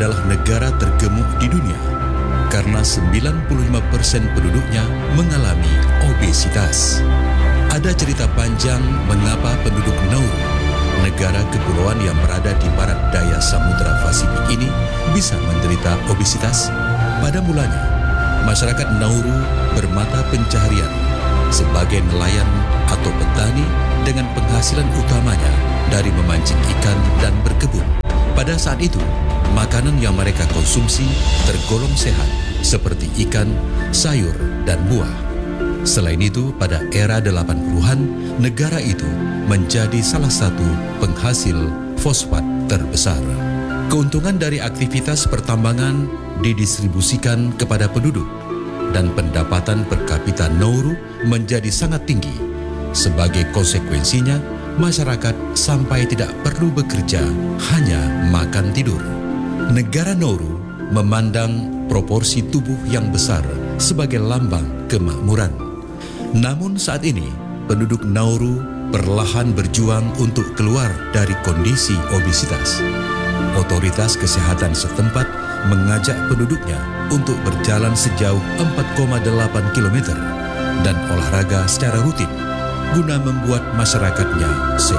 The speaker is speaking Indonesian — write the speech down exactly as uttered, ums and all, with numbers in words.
adalah negara tergemuk di dunia karena sembilan puluh lima persen penduduknya mengalami obesitas. Ada cerita panjang mengapa penduduk Nauru, negara kepulauan yang berada di barat daya Samudra Pasifik ini, bisa menderita obesitas. Pada mulanya, masyarakat Nauru bermata pencaharian sebagai nelayan atau petani dengan penghasilan utamanya dari memancing ikan dan berkebun. Pada saat itu, makanan yang mereka konsumsi tergolong sehat seperti ikan, sayur, dan buah. Selain itu, pada era delapan puluhan, negara itu menjadi salah satu penghasil fosfat terbesar. Keuntungan dari aktivitas pertambangan didistribusikan kepada penduduk dan pendapatan per kapita Nauru menjadi sangat tinggi. Sebagai konsekuensinya, masyarakat sampai tidak perlu bekerja, hanya makan tidur. Negara Nauru memandang proporsi tubuh yang besar sebagai lambang kemakmuran. Namun saat ini, penduduk Nauru perlahan berjuang untuk keluar dari kondisi obesitas. Otoritas kesehatan setempat mengajak penduduknya untuk berjalan sejauh empat koma delapan kilometer dan olahraga secara rutin guna membuat masyarakatnya sehat.